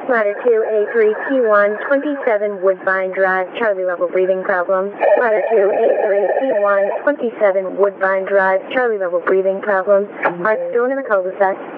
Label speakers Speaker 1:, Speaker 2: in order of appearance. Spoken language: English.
Speaker 1: Ladder 2A3T1 27 Woodbine Drive, Charlie level breathing problems. Ladder 2A3T1 27 Woodbine Drive, Charlie level breathing problems. Heart still in the cul-de-sac.